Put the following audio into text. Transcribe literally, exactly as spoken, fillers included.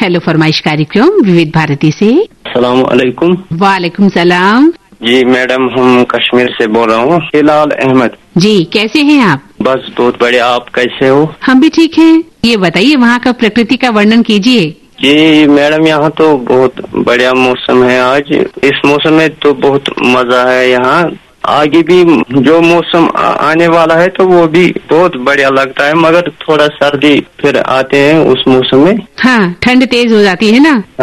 Hello फरमाइश कार्यक्रम विविध भारती से। अस्सलाम वालेकुम। वालेकुम सलाम। जी मैडम, हम कश्मीर से बोल रहा हूँ, हिलाल अहमद। जी, कैसे हैं आप? बस बहुत बढ़िया, आप कैसे हो? हम भी ठीक हैं। ये बताइए वहाँ का प्रकृति का वर्णन कीजिए। जी मैडम, यहाँ तो बहुत बढ़िया मौसम है आज। इस मौसम में तो बहुत मजा है यहाँ। आगे भी जो मौसम आने वाला है तो वो भी बहुत बढ़िया लगता है, मगर थोड़ा सर्दी फिर आते हैं उस मौसम में। हाँ, ठंड तेज हो जाती है ना।